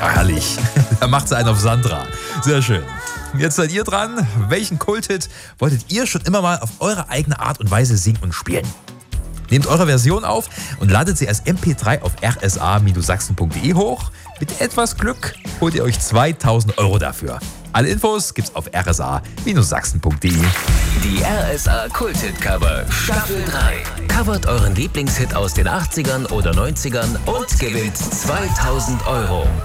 Herrlich. Da macht sie einen auf Sandra. Sehr schön. Jetzt seid ihr dran. Welchen Kulthit wolltet ihr schon immer mal auf eure eigene Art und Weise singen und spielen? Nehmt eure Version auf und ladet sie als MP3 auf rsa-sachsen.de hoch. Mit etwas Glück holt ihr euch 2.000 € dafür. Alle Infos gibt's auf rsa-sachsen.de. Die RSA Kulthit Cover Staffel 3. Covert euren Lieblingshit aus den 80ern oder 90ern und gewinnt 2.000 €.